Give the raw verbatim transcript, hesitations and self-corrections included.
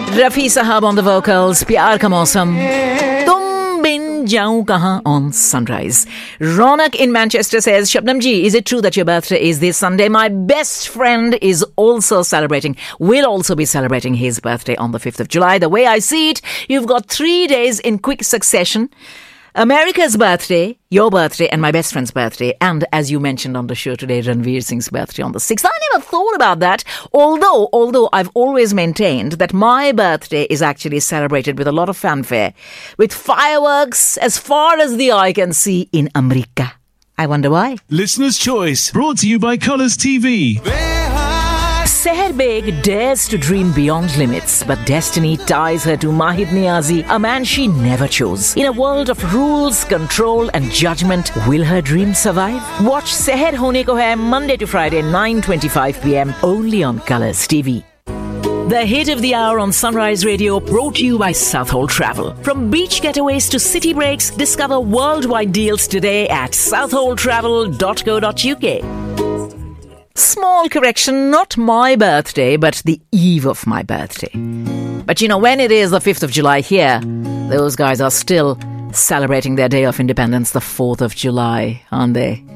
Rafi Sahab on the vocals, Pyar Ka Mausam, Tum Bin Jaun Kahan on Sunrise. Ronak in Manchester says, Shabnam ji, is it true that your birthday is this Sunday? My best friend is also celebrating, will also be celebrating his birthday on the fifth of July. The way I see it, you've got three days in quick succession. America's birthday, your birthday, and my best friend's birthday. And as you mentioned on the show today, Ranveer Singh's birthday on the sixth. I never thought about that. Although, although I've always maintained that my birthday is actually celebrated with a lot of fanfare, with fireworks as far as the eye can see in America. I wonder why. Listener's Choice, brought to you by Colours T V. Seher Beg dares to dream beyond limits, but destiny ties her to Mahid Niazi, a man she never chose. In a world of rules, control and judgment, will her dream survive? Watch Seher Hone Ko Hai Monday to Friday, nine twenty-five p.m. only on Colours T V. The hit of the hour on Sunrise Radio, brought to you by Southhold Travel. From beach getaways to city breaks, discover worldwide deals today at southhold travel dot co dot uk. Small correction, not my birthday, but the eve of my birthday. But you know, when it is the fifth of July here, those guys are still celebrating their day of independence, the fourth of July, aren't they?